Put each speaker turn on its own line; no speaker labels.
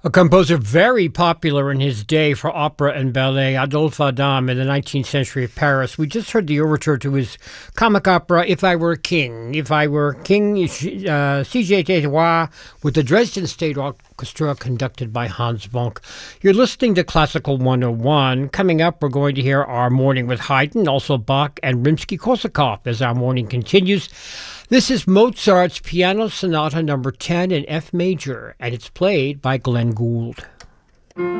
A composer very popular in his day for opera and ballet, Adolphe Adam in the 19th century Paris. We just heard the overture to his comic opera, If I Were King. If I Were King, Si j'étais roi, with the Dresden State Orchestra conducted by Hans Bonk. You're listening to Classical 101. Coming up, we're going to hear our morning with Haydn, also Bach and Rimsky-Korsakov as our morning continues. This is Mozart's Piano Sonata No. 10 in F major, and it's played by Glenn Gould.